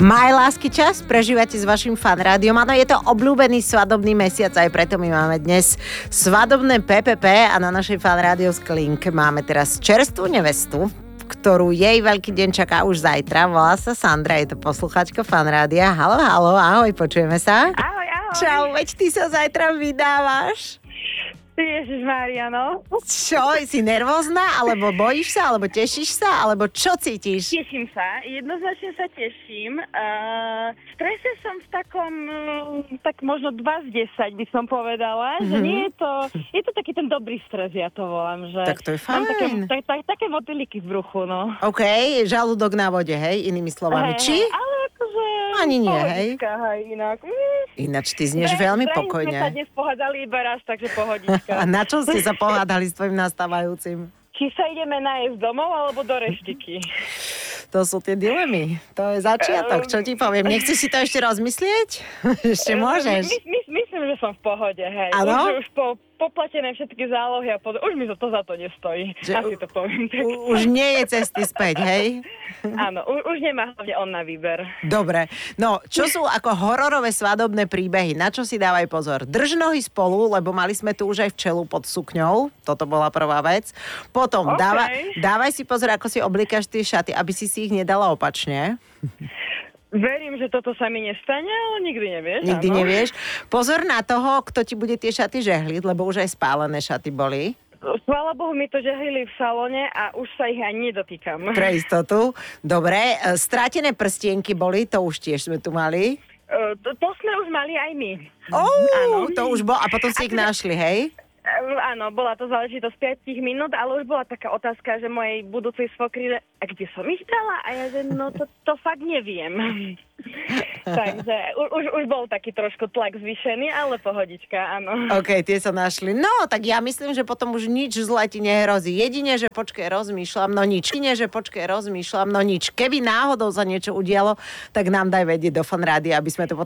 Maj lásky čas prežívate s vašim fanrádiom. Áno, je to obľúbený svadobný mesiac, aj preto my máme dnes svadobné PPP a na našej fanrádio sklinke máme teraz čerstvú nevestu, ktorú jej veľký deň čaká už zajtra. Volá sa Sandra, je to posluchačka fanrádia. Haló, ahoj, počujeme sa? Ahoj. Čau, veď ty sa zajtra vydávaš. Ježišmária, no. Čo, si nervózna, alebo bojíš sa, alebo tešíš sa, alebo čo cítiš? Teším sa, jednoznačne sa teším. V strese som v takom, tak možno 2 z 10 by som povedala, že nie je to taký ten dobrý stres, ja to volám, že... Tak to je fajn. Mám také motýliky v bruchu, no. OK, žalúdok na vode, hej, inými slovami. Či? Ale akože... Ani nie, hej? Inak. Ináč ty znieš veľmi pokojne. Sme sa dnes pohádali iba raz, takže pohodička. A na čo ste sa pohádali s tvojim nastávajúcim? Či sa ideme nájsť domov, alebo do reštiky? To sú tie dilemy. To je začiatok. Čo ti poviem? Nechceš si to ešte rozmyslieť? Ešte môžeš. Myslím, že som v pohode, hej. Áno? Už poplatené všetky zálohy a už mi to za to nestojí. Asi to poviem. Už nie je cesty späť, hej? Áno, už nemá hlavne on na výber. Dobre. No, čo sú ako hororové svadobné príbehy? Na čo si dávaj pozor? Drž nohy spolu, lebo mali sme tu už aj včelu pod sukňou. Toto bola prvá vec. Potom dávaj si pozor, ako si oblíkaš tie šaty, aby si ich nedala opačne. Verím, že toto sa mi nestane, ale nikdy nevieš. Nikdy nevieš. Pozor na toho, kto ti bude tie šaty žehliť, lebo už aj spálené šaty boli. Chvála Bohu, mi to žehlili v salóne a už sa ich ani nedotýkam. Pre istotu. Dobre, strátené prstienky boli, to už tiež sme tu mali. To sme už mali aj my. Áno. To už bolo, a potom si ich našli, hej? Áno, bola to záležitosť 5 minút, ale už bola taká otázka, že mojej budúcej svokry, že a kde som ich dala? A ja, že no to fakt neviem. Takže už bol taký trošku tlak zvýšený, ale pohodička, áno. OK, tie sa našli. No, tak ja myslím, že potom už nič zle ti nehrozí. Jedine, že rozmýšľam, no nič. Keby náhodou sa niečo udialo, tak nám daj vedieť do fanrádia, aby sme to